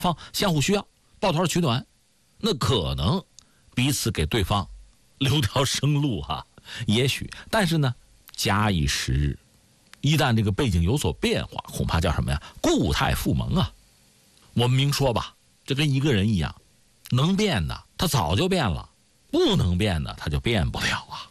方相互需要，抱团取暖，那可能彼此给对方留条生路也许，但是呢，假以时日，一旦这个背景有所变化，恐怕叫什么呀？固态复萌啊！我们明说吧，这跟一个人一样，能变的他早就变了，不能变的他就变不了啊。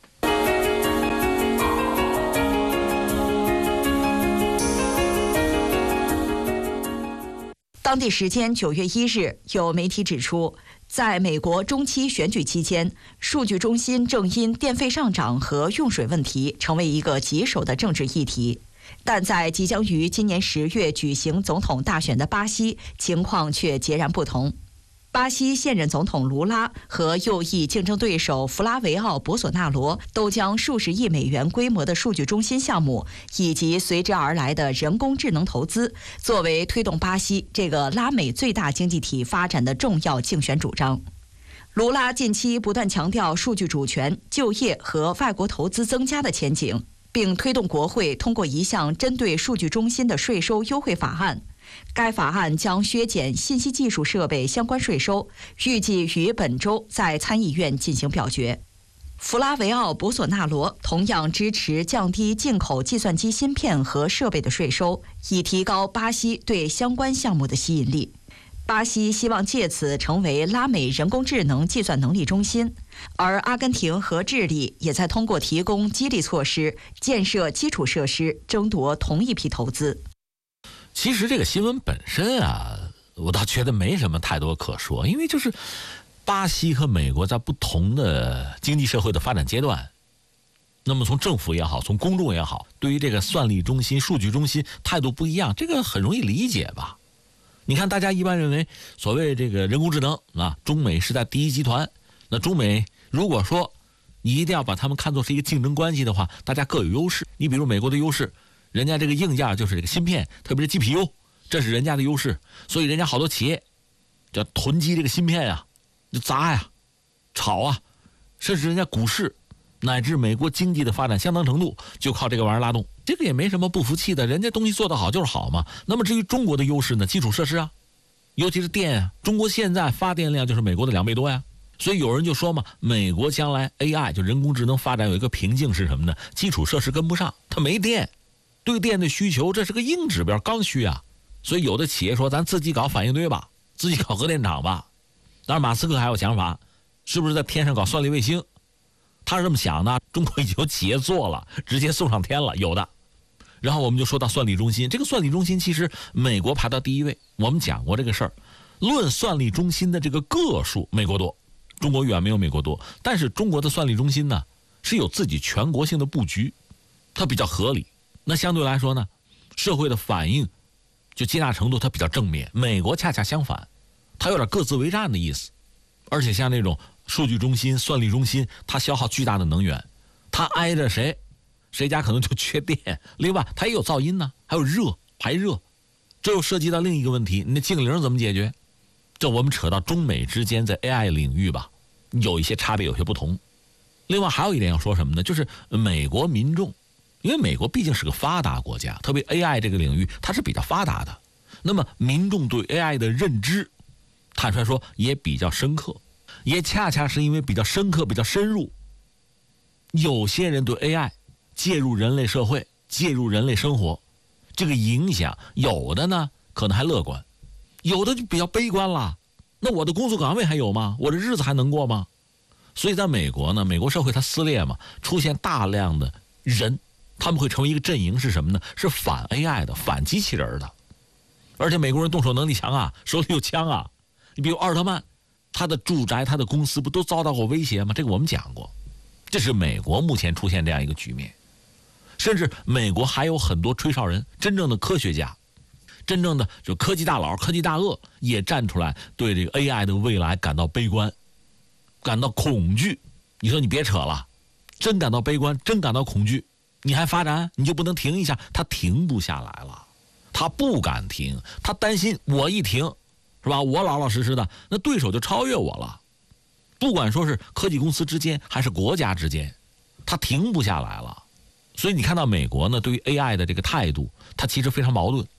当地时间9月1日，有媒体指出，在美国中期选举期间，数据中心正因电费上涨和用水问题成为一个棘手的政治议题。但在即将于今年10月举行总统大选的巴西，情况却截然不同。巴西现任总统卢拉和右翼竞争对手弗拉维奥·博索纳罗都将数十亿美元规模的数据中心项目以及随之而来的人工智能投资，作为推动巴西这个拉美最大经济体发展的重要竞选主张。卢拉近期不断强调数据主权、就业和外国投资增加的前景，并推动国会通过一项针对数据中心的税收优惠法案。该法案将削减信息技术设备相关税收，预计于本周在参议院进行表决。弗拉维奥·博索纳罗同样支持降低进口计算机芯片和设备的税收，以提高巴西对相关项目的吸引力。巴西希望借此成为拉美人工智能计算能力中心，而阿根廷和智利也在通过提供激励措施、建设基础设施争夺同一批投资。 其实这个新闻本身我倒觉得没什么太多可说，因为就是巴西和美国在不同的经济社会的发展阶段，那么从政府也好，从公众也好，对于这个算力中心、数据中心态度不一样，这个很容易理解吧。你看大家一般认为所谓这个人工智能中美是在第一集团，那中美如果说你一定要把他们看作是一个竞争关系的话，大家各有优势。你比如美国的优势，人家这个硬件就是这个芯片，特别是 GPU， 这是人家的优势，所以人家好多企业叫囤积这个芯片就砸炒甚至人家股市乃至美国经济的发展相当程度就靠这个玩意儿拉动，这个也没什么不服气的，人家东西做得好就是好嘛。那么至于中国的优势呢，基础设施尤其是电中国现在发电量就是美国的2倍多所以有人就说嘛，美国将来 AI 就人工智能发展有一个瓶颈是什么呢？基础设施跟不上，它没电。对电的需求，这是个硬指标，刚需所以有的企业说咱自己搞反应堆吧，自己搞核电厂吧。当然马斯克还有想法，是不是在天上搞算力卫星？他是这么想的，中国已经有企业做了，直接送上天了，有的。然后我们就说到算力中心，这个算力中心其实美国排到第1位，我们讲过这个事儿。论算力中心的这个个数，美国多，中国远没有美国多。但是中国的算力中心呢，是有自己全国性的布局，它比较合理。那相对来说呢，社会的反应就接纳程度它比较正面。美国恰恰相反，它有点各自为战的意思。而且像那种数据中心、算力中心，它消耗巨大的能源，它挨着谁家可能就缺电。另外它也有噪音呢，还有排热，这又涉及到另一个问题，你那净零怎么解决？这我们扯到中美之间在 AI 领域吧，有一些差别，有些不同。另外还有一点要说什么呢？就是美国民众，因为美国毕竟是个发达国家，特别 AI 这个领域它是比较发达的，那么民众对 AI 的认知坦率说也比较深刻，也恰恰是因为比较深刻比较深入，有些人对 AI 介入人类社会介入人类生活这个影响，有的呢可能还乐观，有的就比较悲观了。那我的工作岗位还有吗？我的日子还能过吗？所以在美国呢，美国社会它撕裂嘛，出现大量的人，他们会成为一个阵营，是什么呢？是反 AI 的，反机器人的。而且美国人动手能力强手里有枪你比如奥尔特曼，他的住宅他的公司不都遭到过威胁吗？这个我们讲过。这是美国目前出现这样一个局面。甚至美国还有很多吹哨人，真正的科学家，真正的就科技大佬科技大鳄也站出来对这个 AI 的未来感到悲观，感到恐惧。你说你别扯了，真感到悲观，真感到恐惧，你还发展，你就不能停一下？他停不下来了，他不敢停，他担心我一停是吧，我老老实实的，那对手就超越我了。不管说是科技公司之间还是国家之间，他停不下来了。所以你看到美国呢对于 AI 的这个态度，它其实非常矛盾。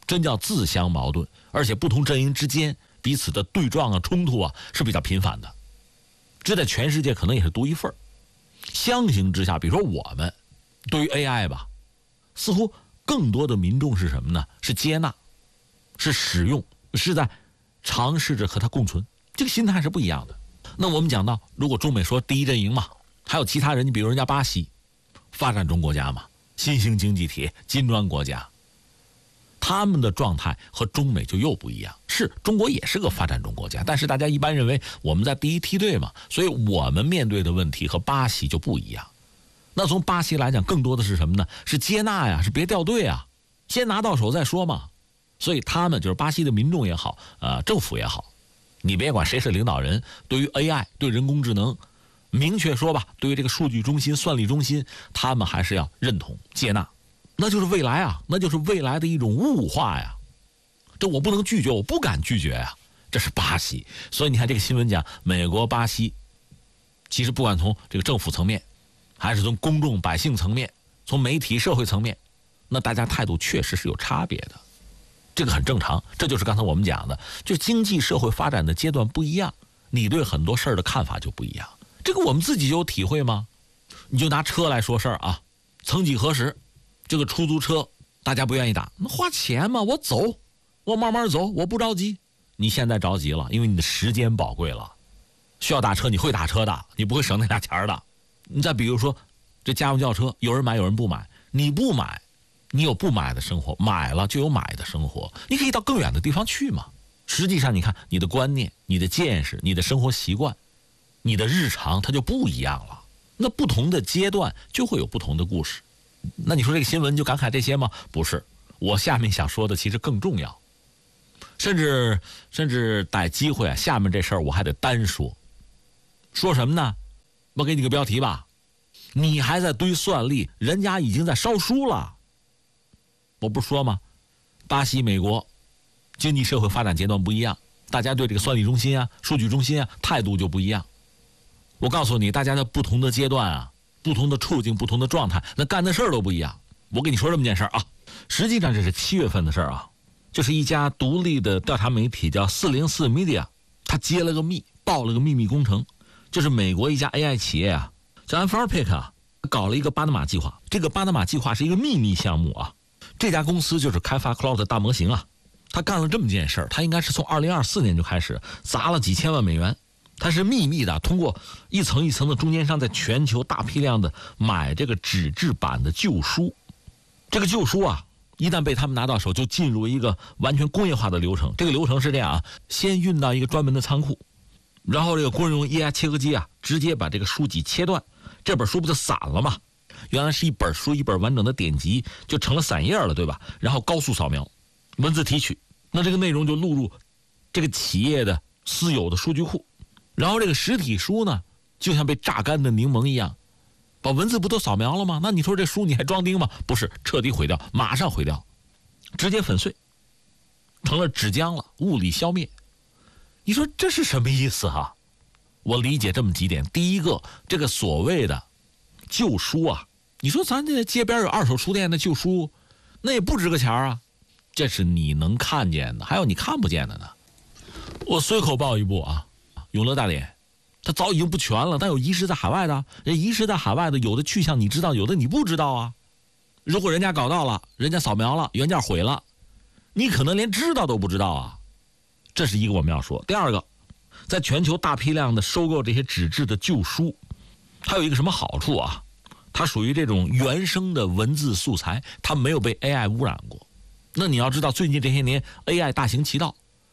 真叫自相矛盾，而且不同阵营之间彼此的对撞啊、冲突啊是比较频繁的，这在全世界可能也是独一份。相形之下，比如说我们对于 AI 吧，似乎更多的民众是什么呢？是接纳，是使用，是在尝试着和它共存，这个心态是不一样的。那我们讲到，如果中美说第一阵营嘛，还有其他人，你比如人家巴西，发展中国家嘛，新兴经济体、金砖国家，他们的状态和中美就又不一样。是中国也是个发展中国家，但是大家一般认为我们在第一梯队嘛，所以我们面对的问题和巴西就不一样。那从巴西来讲，更多的是什么呢？是接纳呀，是别掉队啊，先拿到手再说嘛。所以他们就是巴西的民众也好，政府也好，你别管谁是领导人，对于 AI 对人工智能，明确说吧，对于这个数据中心、算力中心，他们还是要认同接纳，那就是未来啊，那就是未来的一种物化呀。这我不能拒绝，我不敢拒绝呀。这是巴西，所以你看这个新闻讲美国、巴西，其实不管从这个政府层面，还是从公众百姓层面，从媒体社会层面，那大家态度确实是有差别的。这个很正常，这就是刚才我们讲的，就经济社会发展的阶段不一样，你对很多事儿的看法就不一样。这个我们自己就有体会吗？你就拿车来说事儿啊，曾几何时，这个出租车大家不愿意打，那花钱嘛，我走，我慢慢走，我不着急。你现在着急了，因为你的时间宝贵了，需要打车，你会打车的，你不会省那俩钱的。你再比如说，这家用轿车，有人买有人不买，你不买，你有不买的生活，买了就有买的生活，你可以到更远的地方去嘛。实际上你看你的观念、你的见识、你的生活习惯、你的日常它就不一样了。那不同的阶段就会有不同的故事。那你说这个新闻就感慨这些吗？不是，我下面想说的其实更重要，甚至逮机会啊，下面这事儿我还得单说。说什么呢？我给你个标题吧，你还在堆算力，人家已经在烧书了。我不是说吗？巴西、美国经济社会发展阶段不一样，大家对这个算力中心啊、数据中心啊态度就不一样。我告诉你，大家在不同的阶段啊、不同的处境、不同的状态，那干的事儿都不一样。我跟你说这么件事儿啊，实际上这是7月份的事儿啊，就是一家独立的调查媒体叫404 Media， 他接了个密，报了个秘密工程，就是美国一家 AI 企业啊，叫 Anthropic 啊，搞了一个巴拿马计划。这个巴拿马计划是一个秘密项目啊，这家公司就是开发 Cloud 大模型啊，他干了这么件事儿，他应该是从2024年就开始砸了几千万美元。它是秘密的，通过一层一层的中间商，在全球大批量的买这个纸质版的旧书。这个旧书啊，一旦被他们拿到手，就进入一个完全工业化的流程。这个流程是这样啊，先运到一个专门的仓库，然后这个工人用液压切割机啊，直接把这个书籍切断，这本书不就散了吗？原来是一本书，一本完整的典籍，就成了散页了，对吧？然后高速扫描，文字提取，那这个内容就录入这个企业的私有的数据库。然后这个实体书呢，就像被榨干的柠檬一样，把文字不都扫描了吗？那你说这书你还装订吗？不是，彻底毁掉，马上毁掉，直接粉碎，成了纸浆了，物理消灭。你说这是什么意思啊？我理解这么几点。第一个，这个所谓的旧书啊，你说咱这街边有二手书店的旧书，那也不值个钱啊，这是你能看见的，还有你看不见的呢。我随口报一部啊，永乐大典，它早已经不全了，但有遗失在海外的，人遗失在海外的，有的去向你知道，有的你不知道啊。如果人家搞到了，人家扫描了，原件毁了，你可能连知道都不知道啊。这是一个我们要说。第二个，在全球大批量的收购这些纸质的旧书，它有一个什么好处啊？它属于这种原生的文字素材，它没有被 AI 污染过。那你要知道，最近这些年 AI 大行其道，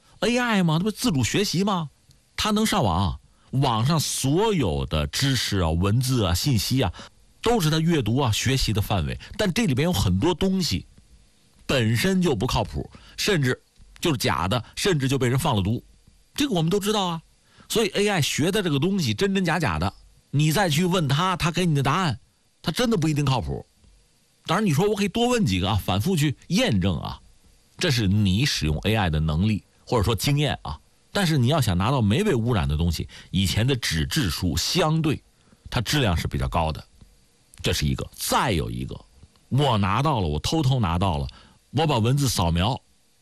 AI 嘛，它不自主学习吗？它能上网，网上所有的知识啊、文字啊、信息啊，都是它阅读啊、学习的范围。但这里边有很多东西本身就不靠谱，甚至就是假的，甚至就被人放了毒，这个我们都知道啊。所以 AI 学的这个东西真真假假的，你再去问他，他给你的答案，他真的不一定靠谱。当然你说我可以多问几个啊，反复去验证啊，这是你使用 AI 的能力或者说经验啊。但是你要想拿到没被污染的东西，以前的纸质书相对它质量是比较高的，这是一个。再有一个，我拿到了，我偷偷拿到了，我把文字扫描，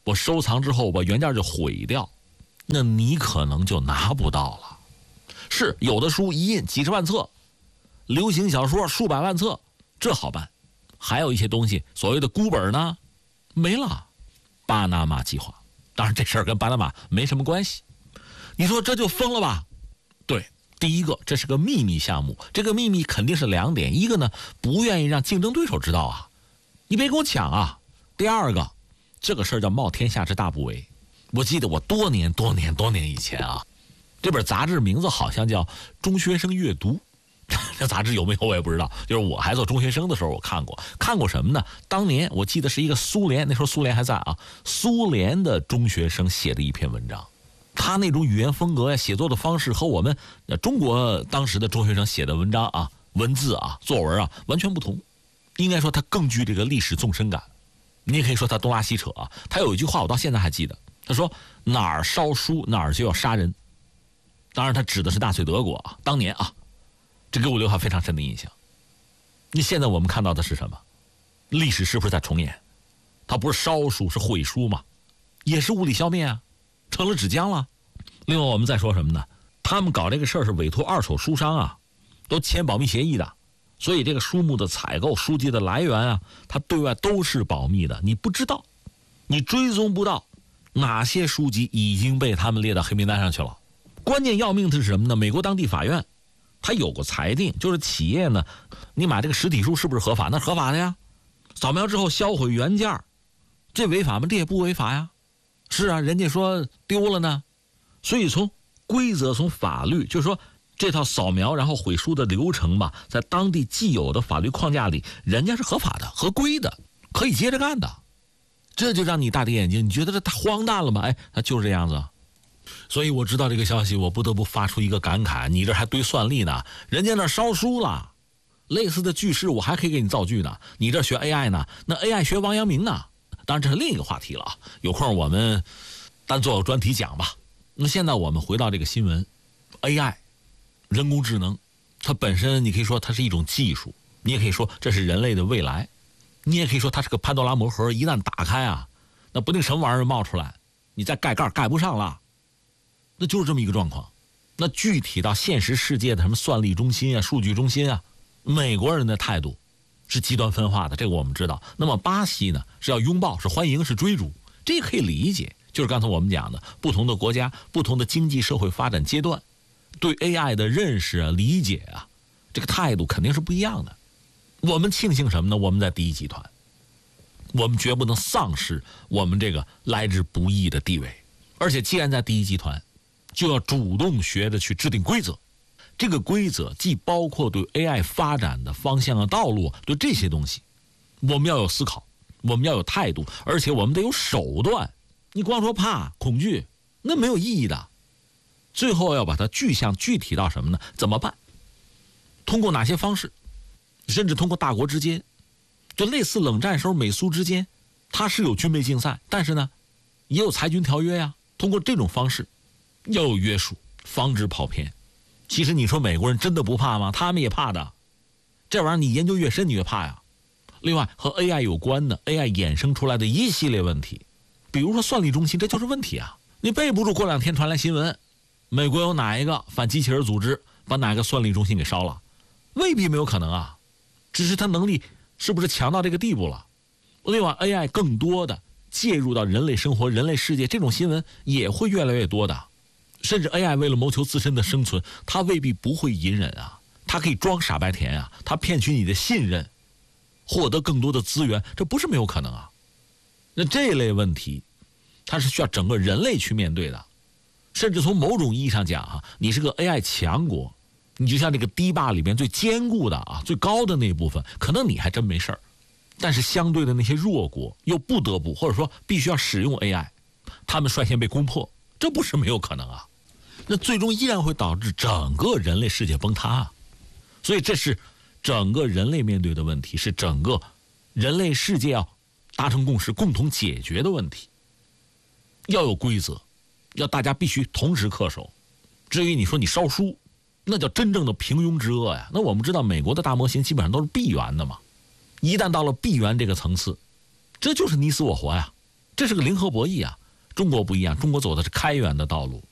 我收藏之后我把原件就毁掉，那你可能就拿不到了。是有的书一印几十万册，流行小说数百万册，这好办。还有一些东西所谓的孤本呢，没了。巴拿马计划，当然这事儿跟巴拿马没什么关系。你说这就疯了吧？对，第一个这是个秘密项目，这个秘密肯定是2点，一个呢不愿意让竞争对手知道啊，你别跟我抢啊。第二个，这个事儿叫冒天下之大不韪。我记得我多年以前啊，这本杂志名字好像叫《中学生阅读》，这杂志有没有我也不知道，就是我还做中学生的时候我看过什么呢？当年我记得是一个苏联，那时候苏联还在啊，苏联的中学生写的一篇文章，他那种语言风格呀、写作的方式和我们中国当时的中学生写的文章啊、文字啊、作文啊完全不同。应该说他更具这个历史纵深感。你也可以说他东拉西扯啊。他有一句话我到现在还记得，他说哪儿烧书哪儿就要杀人。当然他指的是纳粹德国啊，当年啊，这给我留下非常深的印象。你现在我们看到的是什么？历史是不是在重演？它不是烧书是毁书嘛，也是物理消灭啊，成了纸浆了。另外我们再说什么呢？他们搞这个事儿是委托2手书商啊，都签保密协议的，所以这个书目的采购、书籍的来源啊，它对外都是保密的，你不知道，你追踪不到哪些书籍已经被他们列到黑名单上去了。关键要命的是什么呢？美国当地法院他有个裁定，就是企业呢，你买这个实体书是不是合法？那合法的呀。扫描之后销毁原件，这违法吗？这也不违法呀。是啊，人家说丢了呢。所以从规则、从法律，就是说这套扫描然后毁书的流程吧，在当地既有的法律框架里，人家是合法的、合规的，可以接着干的。这就让你大跌眼镜，你觉得这太荒诞了吗？哎，它就是这样子。所以我知道这个消息，我不得不发出一个感慨：你这还堆算力呢，人家那烧书了。类似的句式我还可以给你造句呢，你这学 AI 呢，那 AI 学王阳明呢。当然这是另一个话题了啊，有空我们单做个专题讲吧。那现在我们回到这个新闻 ，AI 人工智能，它本身你可以说它是一种技术，你也可以说这是人类的未来，你也可以说它是个潘多拉魔盒，一旦打开啊，那不定什么玩意儿冒出来，你再盖盖盖不上了，那就是这么一个状况。那具体到现实世界的什么算力中心啊、数据中心啊，美国人的态度是极端分化的，这个我们知道。那么巴西呢，是要拥抱、是欢迎、是追逐，这可以理解。就是刚才我们讲的，不同的国家、不同的经济社会发展阶段，对 AI 的认识啊、理解啊，这个态度肯定是不一样的。我们庆幸什么呢？我们在第一集团，我们绝不能丧失我们这个来之不易的地位。而且既然在第一集团，就要主动学着去制定规则。这个规则既包括对 AI 发展的方向啊、道路，对这些东西，我们要有思考，我们要有态度，而且我们得有手段。你光说怕、恐惧，那没有意义的。最后要把它具象具体到什么呢？怎么办？通过哪些方式？甚至通过大国之间，就类似冷战时候美苏之间，它是有军备竞赛，但是呢，也有裁军条约呀。通过这种方式，要有约束，防止跑偏。其实你说美国人真的不怕吗？他们也怕的。这玩意儿你研究越深，你越怕呀。另外和 AI 有关的 AI 衍生出来的一系列问题，比如说算力中心，这就是问题啊。你背不住过2天传来新闻，美国有哪一个反机器人组织把哪个算力中心给烧了，未必没有可能啊。只是它能力是不是强到这个地步了？另外 AI 更多的介入到人类生活、人类世界，这种新闻也会越来越多的。甚至 AI 为了谋求自身的生存，它未必不会隐忍啊，它可以装傻白甜啊，它骗取你的信任，获得更多的资源，这不是没有可能啊。那这类问题它是需要整个人类去面对的。甚至从某种意义上讲啊，你是个 AI 强国，你就像这个堤坝里面最坚固的啊、最高的那部分，可能你还真没事儿，但是相对的那些弱国又不得不或者说必须要使用 AI， 他们率先被攻破，这不是没有可能啊。那最终依然会导致整个人类世界崩塌啊。所以这是整个人类面对的问题，是整个人类世界要达成共识、共同解决的问题。要有规则，要大家必须同时恪守。至于你说你烧书，那叫真正的平庸之恶呀。那我们知道美国的大模型基本上都是闭源的嘛，一旦到了闭源这个层次，这就是你死我活呀。 这是个零和博弈啊。中国不一样，中国走的是开源的道路，